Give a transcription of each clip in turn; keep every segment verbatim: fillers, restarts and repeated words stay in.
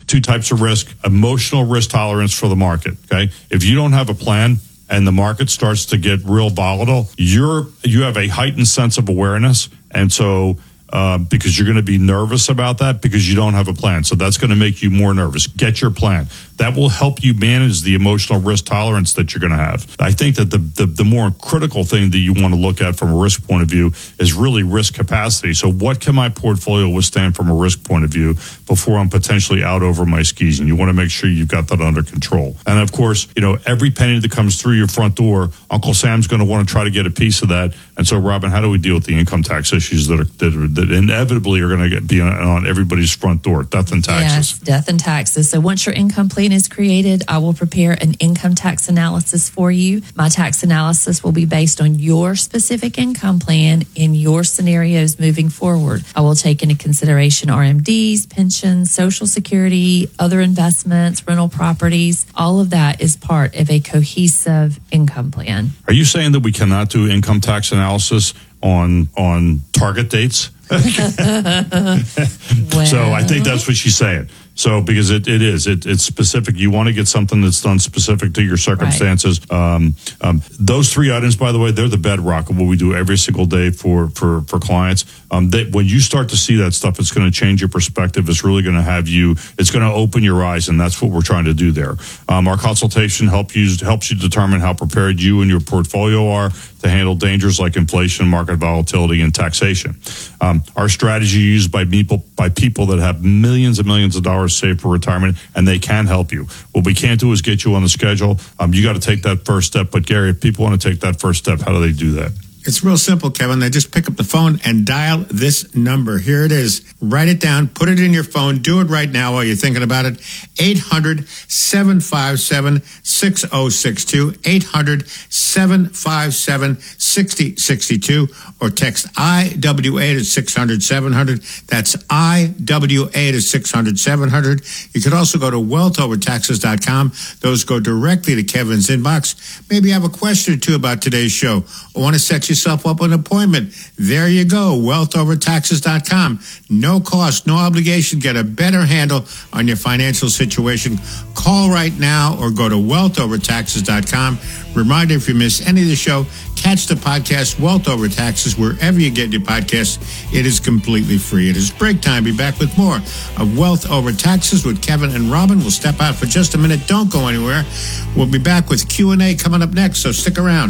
two types of risk: emotional risk tolerance for the market. Okay, if you don't have a plan and the market starts to get real volatile, you're you have a heightened sense of awareness, and so. Uh, because you're going to be nervous about that because you don't have a plan. So that's going to make you more nervous. Get your plan. That will help you manage the emotional risk tolerance that you're going to have. I think that the, the, the more critical thing that you want to look at from a risk point of view is really risk capacity. So what can my portfolio withstand from a risk point of view before I'm potentially out over my skis? And you want to make sure you've got that under control. And of course, you know, every penny that comes through your front door, Uncle Sam's going to want to try to get a piece of that. And so, Robin, how do we deal with the income tax issues that are, that, are, that inevitably are going to get be on, on everybody's front door? Death and taxes. Yes, death and taxes. So once your income plan is created, I will prepare an income tax analysis for you. My tax analysis will be based on your specific income plan in your scenarios moving forward. I will take into consideration R M Ds, pensions, Social Security, other investments, rental properties. All of that is part of a cohesive income plan. Are you saying that we cannot do income tax analysis on on target dates? Well, so I think that's what she's saying. So because it, it is, it, it's specific. You want to get something that's done specific to your circumstances. Right. Um, um, those three items, by the way, they're the bedrock of what we do every single day for, for, for clients. Um, they, when you start to see that stuff, it's going to change your perspective. It's really going to have you, it's going to open your eyes, and that's what we're trying to do there. Um, our consultation help you, helps you determine how prepared you and your portfolio are to handle dangers like inflation, market volatility, and taxation. Um, our strategy used by people, by people that have millions and millions of dollars saved for retirement, and they can help you. What we can't do is get you on the schedule. Um, you got to take that first step. But Gary, if people want to take that first step, how do they do that? It's real simple, Kevin. They just pick up the phone and dial this number. Here it is. Write it down. Put it in your phone. Do it right now while you're thinking about it. eight hundred, seven five seven, six oh six two. eight hundred, seven five seven, six oh six two. Or text I W A to six hundred, seven hundred. That's I W A to six hundred, seven hundred. You could also go to wealth over taxes dot com. Those go directly to Kevin's inbox. Maybe you have a question or two about today's show or want to set yourself up an appointment. There you go, wealth over taxes dot com. No cost, no obligation. Get a better handle on your financial situation. Call right now or go to wealth over taxes dot com. Reminder, if you miss any of the show, catch the podcast Wealth Over Taxes wherever you get your podcasts. It is completely free. It is break time. Be back with more of Wealth Over Taxes with Kevin and Robin. We'll step out for just a minute. Don't go anywhere. We'll be back with Q and A coming up next, so stick around.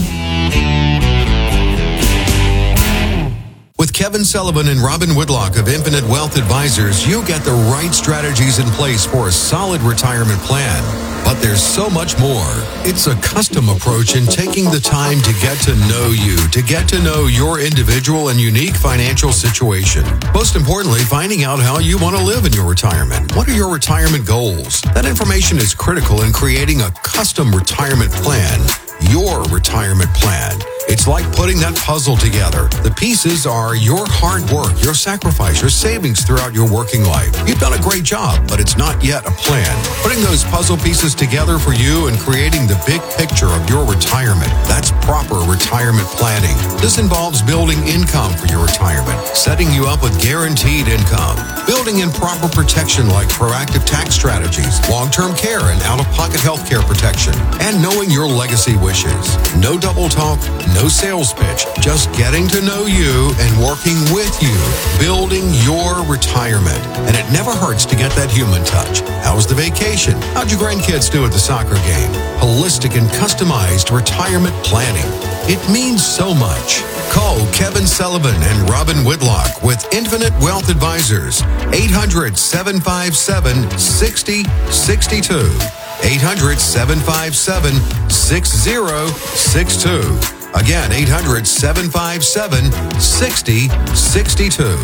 With Kevin Sullivan and Robin Woodlock of Infinite Wealth Advisors, you get the right strategies in place for a solid retirement plan. But there's so much more. It's a custom approach in taking the time to get to know you, to get to know your individual and unique financial situation. Most importantly, finding out how you want to live in your retirement. What are your retirement goals? That information is critical in creating a custom retirement plan. Your retirement plan. It's like putting that puzzle together. The pieces are your hard work, your sacrifice, your savings throughout your working life. You've done a great job, but it's not yet a plan. Putting those puzzle pieces together for you and creating the big picture of your retirement. That's proper retirement planning. This involves building income for your retirement, setting you up with guaranteed income, building in proper protection like proactive tax strategies, long-term care and out-of-pocket health care protection, and knowing your legacy wishes. No double talk, no sales pitch, just getting to know you and working with you, building your retirement. And it never hurts to get that human touch. How was the vacation? How'd your grandkids do at the soccer game? Holistic and customized retirement planning. It means so much. Call Kevin Sullivan and Robin Woodlock with Infinite Wealth Advisors. eight hundred, seven five seven, six oh six two. eight hundred, seven five seven, six oh six two. Again, eight hundred, seven five seven, six oh six two.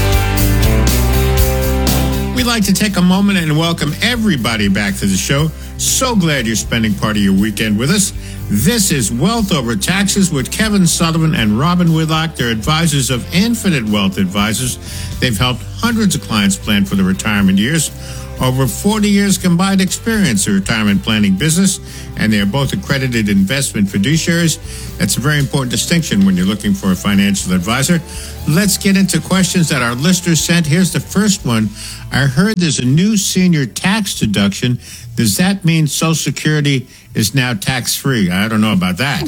We'd like to take a moment and welcome everybody back to the show. So glad you're spending part of your weekend with us. This is Wealth Over Taxes with Kevin Sullivan and Robin Whitlock. They're advisors of Infinite Wealth Advisors. They've helped hundreds of clients plan for their retirement years. Over forty years combined experience in retirement planning business, and they are both accredited investment fiduciaries. That's a very important distinction when you're looking for a financial advisor. Let's get into questions that our listeners sent. Here's the first one. I heard there's a new senior tax deduction. Does that mean Social Security is now tax-free? I don't know about that.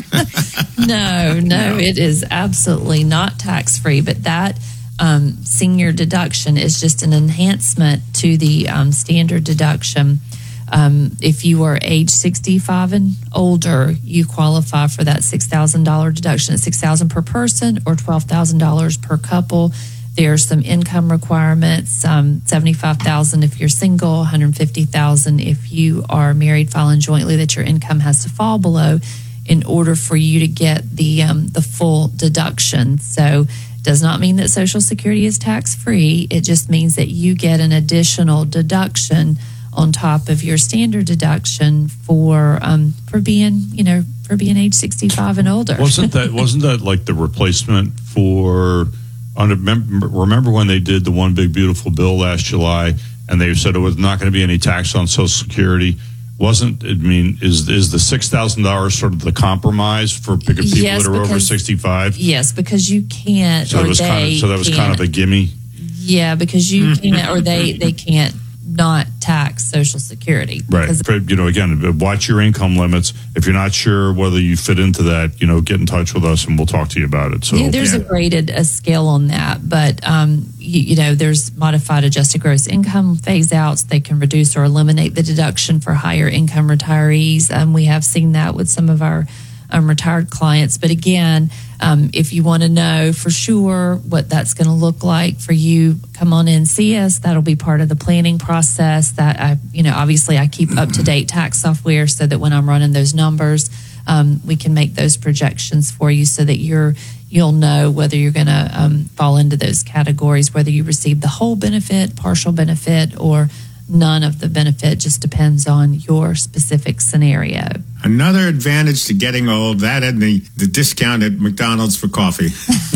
no, no, no, it is absolutely not tax-free, but that um, senior deduction is just an enhancement to the um, standard deduction. Um, if you are age sixty-five and older, you qualify for that six thousand dollars deduction. It's six thousand dollars per person or twelve thousand dollars per couple. There are some income requirements, um, seventy-five thousand dollars if you're single, one hundred fifty thousand dollars if you are married, filing jointly, that your income has to fall below in order for you to get the um, the full deduction. So it does not mean that Social Security is tax-free. It just means that you get an additional deduction on top of your standard deduction for um, for being, you know, for being age sixty-five and older. Wasn't that wasn't that like the replacement for? Remember when they did the One Big Beautiful Bill last July, and they said it was not going to be any tax on Social Security? Wasn't I mean is is the six thousand dollars sort of the compromise for people yes, that are because, over sixty-five? Yes, because you can't. So, or it was they kind of, so that was can't. kind of a gimme. Yeah, because you can't, or they they can't not tax Social Security. Right. For, you know, again, watch your income limits. If you're not sure whether you fit into that, you know, get in touch with us and we'll talk to you about it. So yeah, there's yeah. a graded a scale on that, but um, you, you know, there's modified adjusted gross income phase outs. They can reduce or eliminate the deduction for higher income retirees. Um, we have seen that with some of our um, retired clients. But again, um, if you want to know for sure what that's going to look like for you, come on in, see us. That'll be part of the planning process. That I, you know, obviously I keep up to date tax software so that when I'm running those numbers, um, we can make those projections for you so that you're you'll know whether you're going to um, fall into those categories, whether you receive the whole benefit, partial benefit, or none of the benefit. Just depends on your specific scenario. Another advantage to getting old, that and the, the discount at McDonald's for coffee.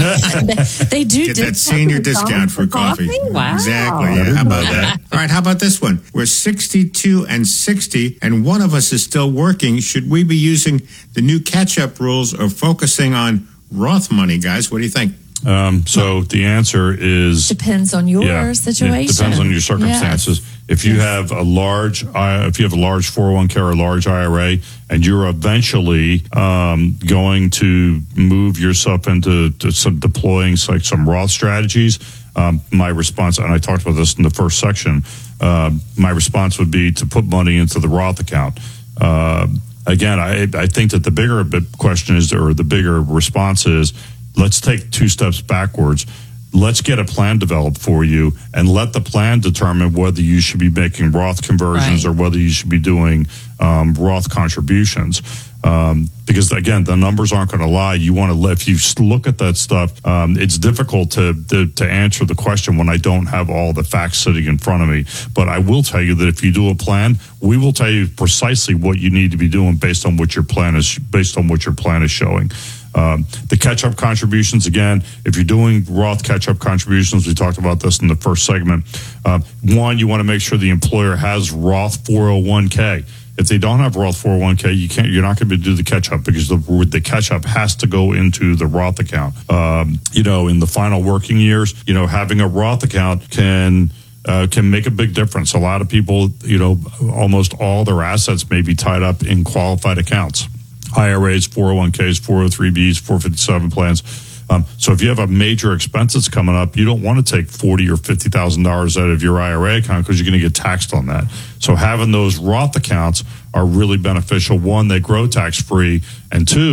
they, they do get that senior discount for, for coffee. coffee. Wow. Exactly. Yeah, how about that? All right, how about this one? We're sixty-two and sixty, and one of us is still working. Should we be using the new catch-up rules or focusing on Roth money, guys? What do you think? Um, so the answer is depends on your yeah, situation. It depends on your circumstances. Yes. If you yes. have a large, uh, if you have a large four oh one k or a large I R A, and you're eventually um, going to move yourself into to some deploying like some Roth strategies, um, my response, and I talked about this in the first section, uh, my response would be to put money into the Roth account. Uh, again, I, I think that the bigger question is, or the bigger response is, let's take two steps backwards. Let's get a plan developed for you and let the plan determine whether you should be making Roth conversions right. or whether you should be doing um, Roth contributions. Um, because, again, the numbers aren't going to lie. You want to, if you look at that stuff, um, it's difficult to, to to answer the question when I don't have all the facts sitting in front of me. But I will tell you that if you do a plan, we will tell you precisely what you need to be doing based on what your plan is, based on what your plan is showing. Um, the catch-up contributions, again, if you're doing Roth catch-up contributions, we talked about this in the first segment. Uh, one, you want to make sure the employer has Roth four oh one k. If they don't have Roth four oh one k, you can't. You're not going to be able to do the catch-up because the, the catch-up has to go into the Roth account. Um, you know, in the final working years, you know, having a Roth account can. Uh, can make a big difference. A lot of people, you know, almost all their assets may be tied up in qualified accounts. I R As, four oh one k's, four oh three b's, four fifty-seven plans. Um, so if you have a major expense that's coming up, you don't want to take forty thousand dollars or fifty thousand dollars out of your I R A account because you're going to get taxed on that. So having those Roth accounts are really beneficial. One, they grow tax-free. And two,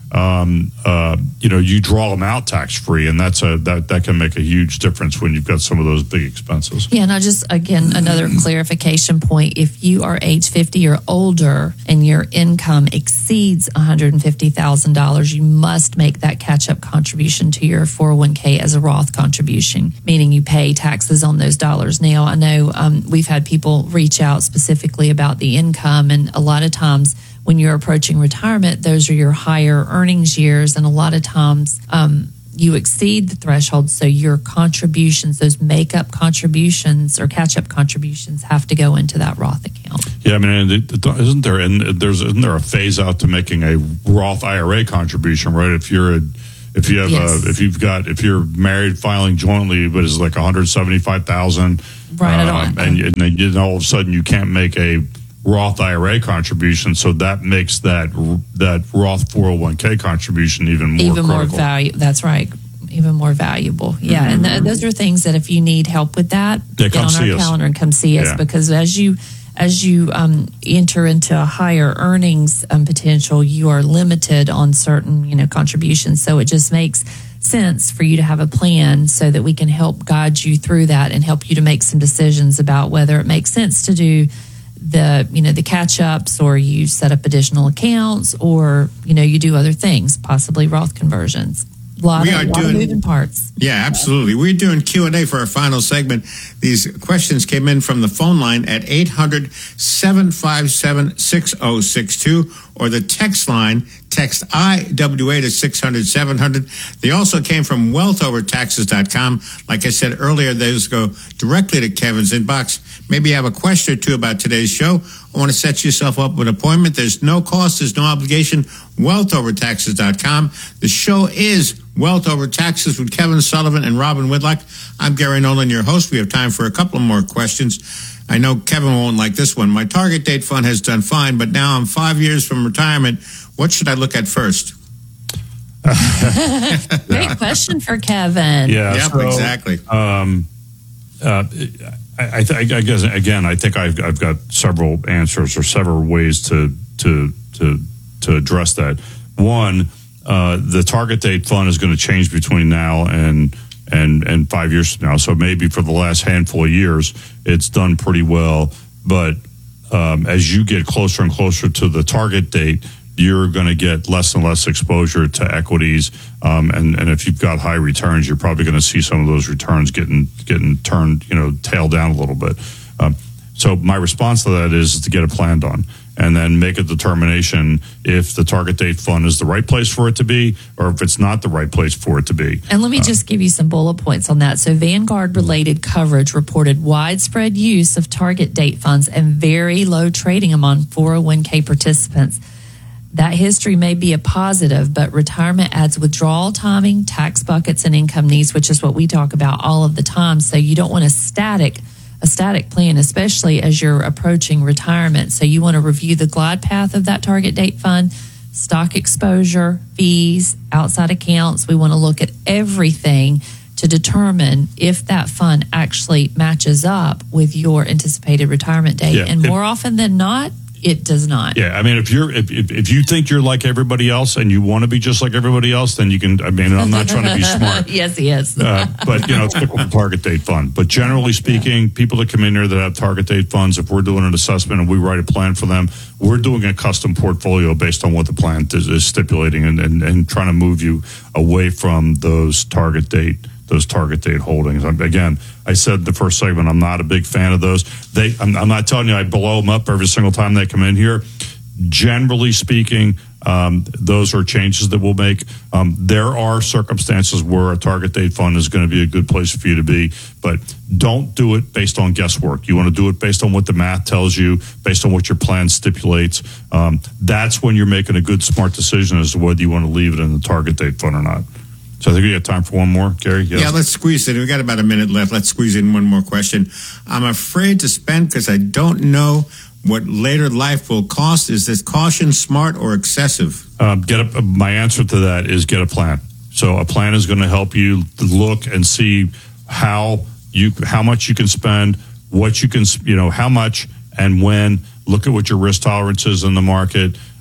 um, uh, you know, you draw them out tax free, and that's a that that can make a huge difference when you've got some of those big expenses. Yeah, and I just, again, another clarification point. If you are age fifty or older and your income exceeds one hundred fifty thousand dollars, you must make that catch-up contribution to your four oh one k as a Roth contribution, meaning you pay taxes on those dollars. Now, I know um, we've had people reach out specifically about the income, and a lot of times when you're approaching retirement, those are your higher earnings years, and a lot of times um, you exceed the threshold, so your contributions, those make-up contributions or catch-up contributions, have to go into that Roth account. Yeah, I mean, isn't there and there's isn't there a phase out to making a Roth I R A contribution, right? If you're a if you have Yes. a if you've got if you're married filing jointly, but it's like one hundred seventy-five thousand, Right, I um, don't- and, and then you, all of a sudden you can't make a Roth I R A contribution, so that makes that that Roth four oh one k contribution even more even more critical. value. That's right. Even more valuable. Yeah. And th- those are things that if you need help with that, Yeah, get come on see our us. calendar and come see us, Yeah. because as you as you um, enter into a higher earnings um, potential, you are limited on certain, you know, contributions. So it just makes sense for you to have a plan so that we can help guide you through that and help you to make some decisions about whether it makes sense to do the, you know, the catch ups, or you set up additional accounts, or, you know, you do other things, possibly Roth conversions. A lot, We of, are lot of doing- moving parts. Yeah, absolutely. We're doing Q and A for our final segment. These questions came in from the phone line at eight hundred, seven five seven, six oh six two or the text line, text I W A to six hundred, seven hundred. They also came from wealth over taxes dot com. Like I said earlier, those go directly to Kevin's inbox. Maybe you have a question or two about today's show. I want to set yourself up with an appointment. There's no cost. There's no obligation. wealth over taxes dot com. The show is Wealth Over Taxes with Kevin Sullivan and Robin Whitlock. I'm Gary Nolan, your host. We have time for a couple more questions. I know Kevin won't like this one. My target date fund has done fine, but now I'm five years from retirement. What should I look at first? Great question for Kevin. Yeah, yep, so, exactly. Um, uh, I, I, th- I guess again, I think I've, I've got several answers or several ways to to to to address that. One, uh, the target date fund is going to change between now and and and five years from now. So maybe for the last handful of years, it's done pretty well. But um, as you get closer and closer to the target date, you're going to get less and less exposure to equities, um, and and if you've got high returns, you're probably going to see some of those returns getting getting turned, you know, tailed down a little bit. Um, so my response to that is to get a plan done, and then make a determination if the target date fund is the right place for it to be, or if it's not the right place for it to be. And let me just give you some bullet points on that. So Vanguard related coverage reported widespread use of target date funds and very low trading among four oh one k participants. That history may be a positive, but retirement adds withdrawal timing, tax buckets, and income needs, which is what we talk about all of the time. So you don't want a static, a static plan, especially as you're approaching retirement. So you want to review the glide path of that target date fund, stock exposure, fees, outside accounts. We want to look at everything to determine if that fund actually matches up with your anticipated retirement date. Yeah, and it- more often than not, it does not. Yeah, I mean, if you're if, if if you think you're like everybody else and you want to be just like everybody else, then you can. I mean, I'm not trying to be smart. Yes, yes. Uh, but, you know, stick with the target date fund. But generally speaking, people that come in here that have target date funds, if we're doing an assessment and we write a plan for them, we're doing a custom portfolio based on what the plan is, is stipulating and, and, and trying to move you away from those target date those target date holdings. I'm, again, I said in the first segment, I'm not a big fan of those. They, I'm, I'm not telling you I blow them up every single time they come in here. Generally speaking, um, those are changes that we'll make. Um, there are circumstances where a target date fund is going to be a good place for you to be, but don't do it based on guesswork. You want to do it based on what the math tells you, based on what your plan stipulates. Um, that's when you're making a good, smart decision as to whether you want to leave it in the target date fund or not. So I think we got time for one more, Gary. Yes. Yeah, let's squeeze it. We got about a minute left. Let's squeeze in one more question. I'm afraid to spend because I don't know what later life will cost. Is this caution smart or excessive? Um, get a, my answer to that is get a plan. So a plan is going to help you look and see how you how much you can spend, what you can, you know, how much and when. Look at what your risk tolerance is in the market.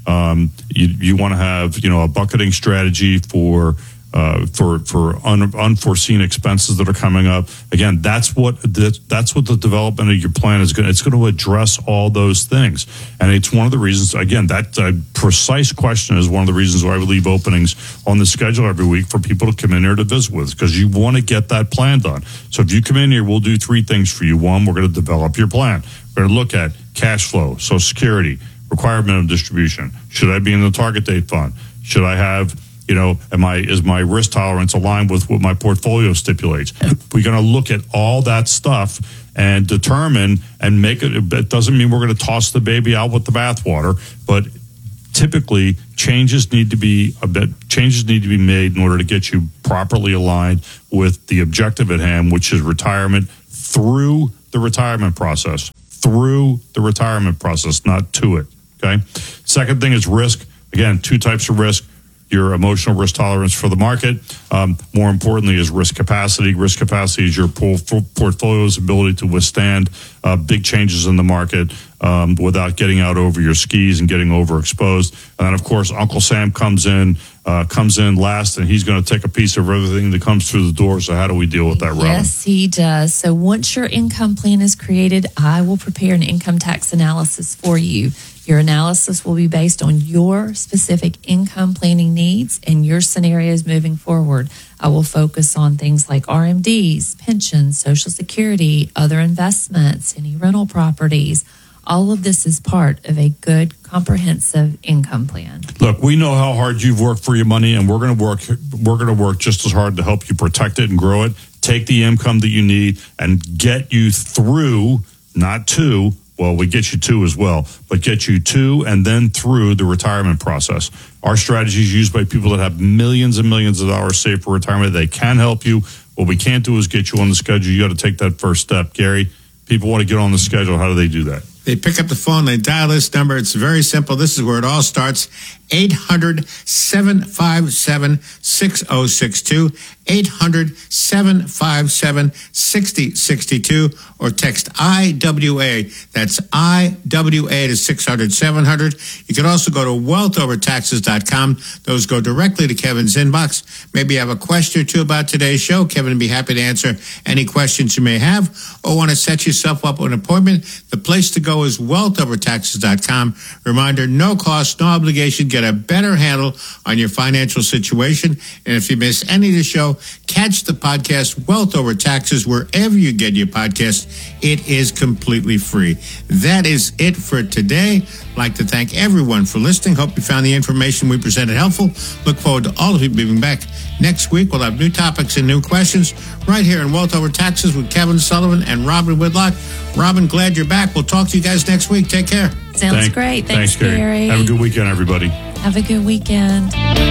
Um, you you want to have, you know, a bucketing strategy for uh, for for un, unforeseen expenses that are coming up. Again, that's what the, that's what the development of your plan is going. It's going to address all those things, and it's one of the reasons. Again, that uh, precise question is one of the reasons why we leave openings on the schedule every week for people to come in here to visit with us, because you want to get that plan done. So if you come in here, we'll do three things for you. One, we're going to develop your plan. We're going to look at cash flow, Social Security, required minimum distribution. Should I be in the target date fund? Should I have, you know, am I, is my risk tolerance aligned with what my portfolio stipulates? We're going to look at all that stuff and determine and make it. It doesn't mean we're going to toss the baby out with the bathwater, but typically changes need to be a bit, changes need to be made in order to get you properly aligned with the objective at hand, which is retirement through the retirement process. Through the retirement process, not to it. Okay. Second thing is risk. Again, two types of risk. Your emotional risk tolerance for the market. Um, more importantly, is risk capacity. Risk capacity is your pool, portfolio's ability to withstand uh, big changes in the market um, without getting out over your skis and getting overexposed. And then, of course, Uncle Sam comes in, uh, comes in last, and he's going to take a piece of everything that comes through the door. So how do we deal with that, Robin? Yes, he does. So once your income plan is created, I will prepare an income tax analysis for you. Your analysis will be based on your specific income planning needs and your scenarios moving forward. I will focus on things like R M Ds, pensions, Social Security, other investments, any rental properties. All of this is part of a good, comprehensive income plan. Look, we know how hard you've worked for your money, and we're going to work. We're going to work just as hard to help you protect it and grow it. Take the income that you need and get you through, not to. Well, we get you to as well, but get you to and then through the retirement process. Our strategy is used by people that have millions and millions of dollars saved for retirement. They can help you. What we can't do is get you on the schedule. You got to take that first step. Gary, people want to get on the schedule. How do they do that? They pick up the phone, they dial this number. It's very simple. This is where it all starts. eight hundred, seven five seven, six oh six two. eight hundred, seven five seven, six oh six two. Or text I W A. That's I W A to six hundred, seven hundred. You can also go to wealth over taxes dot com. Those go directly to Kevin's inbox. Maybe you have a question or two about today's show. Kevin would be happy to answer any questions you may have, or want to set yourself up with an appointment. The place to go is wealth over taxes dot com. Reminder, no cost, no obligation. Get a better handle on your financial situation. And if you miss any of the show, catch the podcast Wealth Over Taxes wherever you get your podcast. It is completely free. That is it for today. I'd like to thank everyone for listening. Hope you found the information we presented helpful. Look forward to all of you being back next week. We'll have new topics and new questions right here in Wealth Over Taxes with Kevin Sullivan and Robin Whitlock. Robin, glad you're back. We'll talk to you guys next week. Take care. Sounds Thank, great. Thanks, thanks Gary. Gary. Have a good weekend, everybody. Have a good weekend.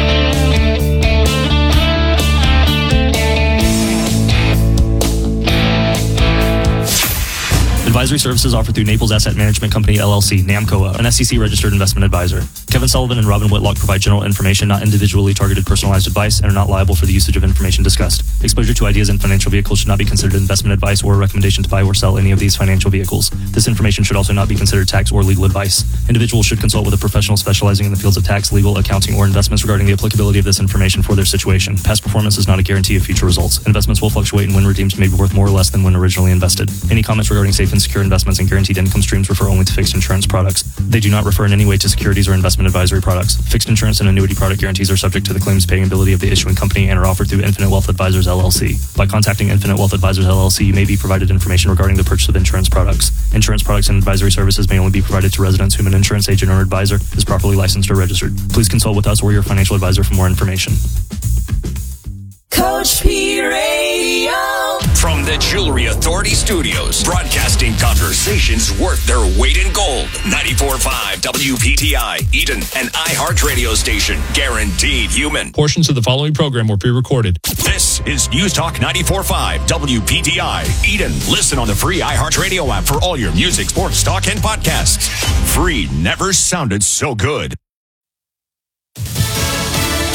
Advisory services offered through Naples Asset Management Company, L L C, NAMCOA, an S E C-registered investment advisor. Kevin Sullivan and Robin Whitlock provide general information, not individually targeted personalized advice, and are not liable for the usage of information discussed. Exposure to ideas and financial vehicles should not be considered investment advice or a recommendation to buy or sell any of these financial vehicles. This information should also not be considered tax or legal advice. Individuals should consult with a professional specializing in the fields of tax, legal, accounting, or investments regarding the applicability of this information for their situation. Past performance is not a guarantee of future results. Investments will fluctuate, and when redeemed may be worth more or less than when originally invested. Any comments regarding safe and secure investments and guaranteed income streams refer only to fixed insurance products. They do not refer in any way to securities or investment advisory products. Fixed insurance and annuity product guarantees are subject to the claims paying ability of the issuing company and are offered through Infinite Wealth Advisors, L L C. By contacting Infinite Wealth Advisors, L L C, you may be provided information regarding the purchase of insurance products. Insurance products and advisory services may only be provided to residents whom an insurance agent or advisor is properly licensed or registered. Please consult with us or your financial advisor for more information. Coach P Radio. From the Jewelry Authority Studios, broadcasting conversations worth their weight in gold. ninety-four point five W P T I, Eden, an iHeart radio station. Guaranteed human. Portions of the following program were pre-recorded. This is News Talk ninety-four point five W P T I, Eden. Listen on the free iHeart radio app for all your music, sports, talk, and podcasts. Free never sounded so good.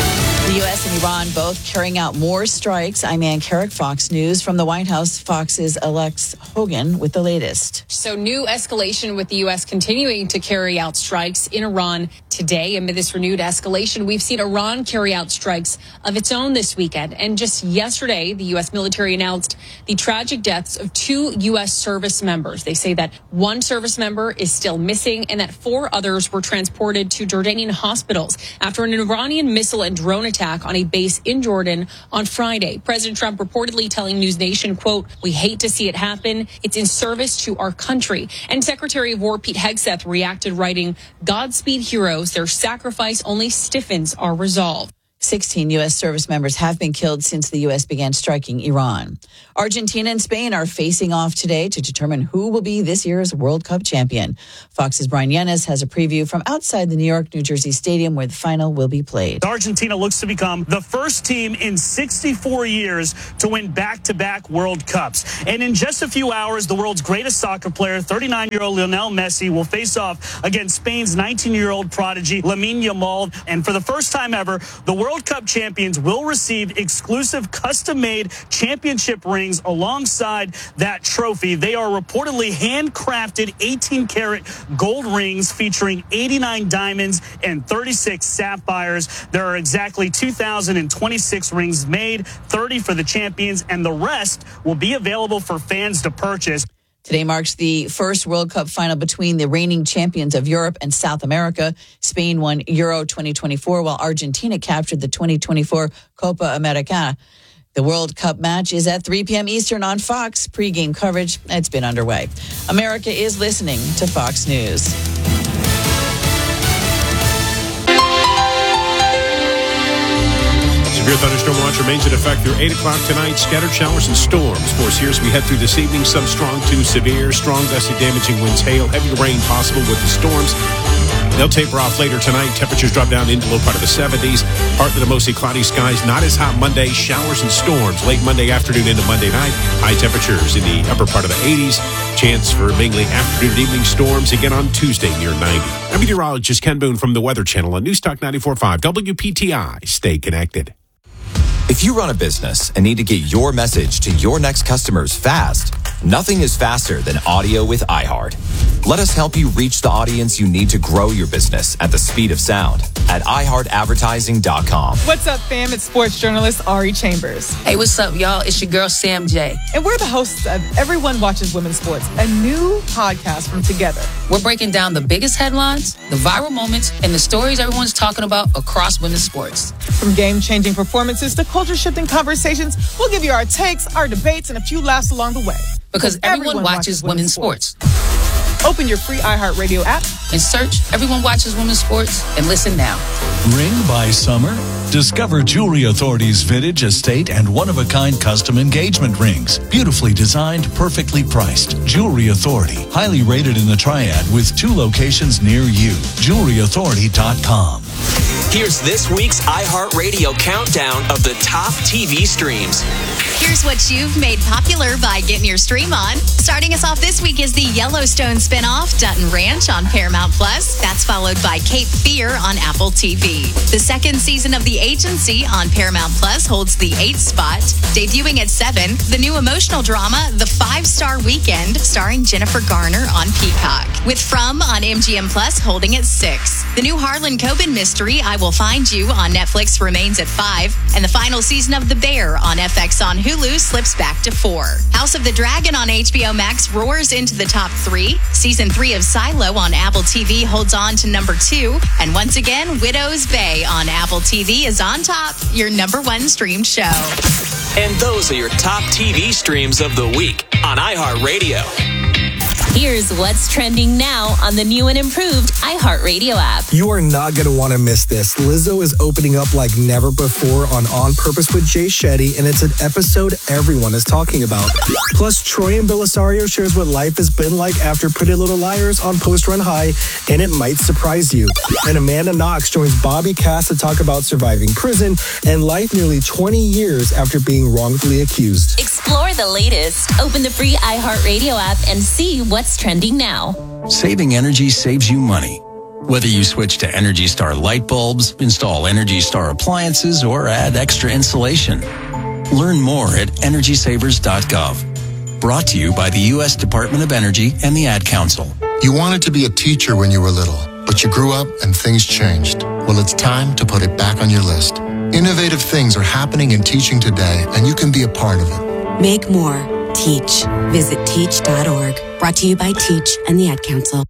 The U S and Iran both carrying out more strikes. I'm Ann Carrick, Fox News. From the White House, Fox's Alex Hogan with the latest. So new escalation with the U S continuing to carry out strikes in Iran today. Amid this renewed escalation, we've seen Iran carry out strikes of its own this weekend. And just yesterday, the U S military announced the tragic deaths of two U S service members. They say that one service member is still missing and that four others were transported to Jordanian hospitals after an Iranian missile and drone attack on a base in Jordan on Friday. President Trump reportedly telling News Nation, quote, "We hate to see it happen. It's in service to our country." And Secretary of War Pete Hegseth reacted, writing, "Godspeed heroes. Their sacrifice only stiffens our resolve." sixteen U S service members have been killed since the U S began striking Iran. Argentina and Spain are facing off today to determine who will be this year's World Cup champion. Fox's Brian Yanes has a preview from outside the New York, New Jersey stadium where the final will be played. Argentina looks to become the first team in sixty-four years to win back-to-back World Cups. And in just a few hours, the world's greatest soccer player, thirty-nine-year-old Lionel Messi, will face off against Spain's nineteen-year-old prodigy, Lamine Yamal. And for the first time ever, the World World Cup champions will receive exclusive custom-made championship rings alongside that trophy. They are reportedly handcrafted eighteen karat gold rings featuring eighty-nine diamonds and thirty-six sapphires. There are exactly two thousand twenty-six rings made, thirty for the champions, and the rest will be available for fans to purchase. Today marks the first World Cup final between the reigning champions of Europe and South America. Spain won Euro twenty twenty-four, while Argentina captured the twenty twenty-four Copa Americana. The World Cup match is at three p.m. Eastern on Fox. Pre-game coverage, it's been underway. America is listening to Fox News. Severe thunderstorm watch remains in effect through eight o'clock tonight. Scattered showers and storms. Force here as we head through this evening. Some strong to severe, strong gusty damaging winds, hail, heavy rain possible with the storms. They'll taper off later tonight. Temperatures drop down into low part of the seventies. Partly to mostly cloudy skies. Not as hot Monday. Showers and storms late Monday afternoon into Monday night. High temperatures in the upper part of the eighties. Chance for mainly afternoon and evening storms again on Tuesday near ninety. I'm meteorologist Ken Boone from the Weather Channel on News Talk ninety-four point five W P T I. Stay connected. If you run a business and need to get your message to your next customers fast, nothing is faster than audio with iHeart. Let us help you reach the audience you need to grow your business at the speed of sound at i heart advertising dot com. What's up, fam? It's sports journalist Ari Chambers. Hey, what's up, y'all? It's your girl, Sam J. And we're the hosts of Everyone Watches Women's Sports, a new podcast from Together. We're breaking down the biggest headlines, the viral moments, and the stories everyone's talking about across women's sports. From game-changing performances to culture-shifting conversations, we'll give you our takes, our debates, and a few laughs along the way. Because everyone, everyone watches, watches women's sports. sports. Open your free iHeartRadio app and search Everyone Watches Women's Sports and listen now. Ring by summer? Discover Jewelry Authority's vintage, estate, and one-of-a-kind custom engagement rings. Beautifully designed, perfectly priced. Jewelry Authority. Highly rated in the Triad with two locations near you. jewelry authority dot com. Here's this week's iHeartRadio countdown of the top T V streams. Here's what you've made popular by getting your stream on. Starting us off this week is the Yellowstone spinoff, Dutton Ranch on Paramount Plus. That's followed by Cape Fear on Apple T V. The second season of The Agency on Paramount Plus holds the eighth spot. Debuting at seven, the new emotional drama, The Five-Star Weekend, starring Jennifer Garner on Peacock. With From on M G M Plus holding at six. The new Harlan Coben mystery, I Will Find You on Netflix remains at five. And the final season of The Bear on F X on Hulu slips back to four. House of the Dragon on H B O Max roars into the top three. Season three of Silo on Apple T V holds on to number two. And once again, Widow's Bay on Apple T V is on top, your number one streamed show. And those are your top T V streams of the week on iHeartRadio. Here's what's trending now on the new and improved iHeartRadio app. You are not going to want to miss this. Lizzo is opening up like never before on On Purpose with Jay Shetty, and it's an episode everyone is talking about. Plus, Troy and Belisario shares what life has been like after Pretty Little Liars on Post Run High, and it might surprise you. And Amanda Knox joins Bobby Cass to talk about surviving prison and life nearly twenty years after being wrongfully accused. Explore the latest. Open the free iHeartRadio app and see what's trending now. Saving energy saves you money. Whether you switch to Energy Star light bulbs, install Energy Star appliances, or add extra insulation. Learn more at energy savers dot gov. Brought to you by the U S Department of Energy and the Ad Council. You wanted to be a teacher when you were little, but you grew up and things changed. Well, it's time to put it back on your list. Innovative things are happening in teaching today, and you can be a part of it. Make more. Teach. Visit teach dot org. Brought to you by Teach and the Ad Council.